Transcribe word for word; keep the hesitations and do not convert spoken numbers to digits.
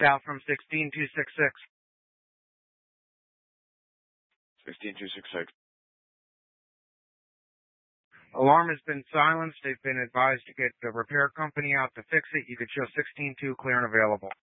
South from sixteen two six six. sixteen two six six. Alarm has been silenced. They've been advised to get the repair company out to fix it. You could show sixteen two clear and available.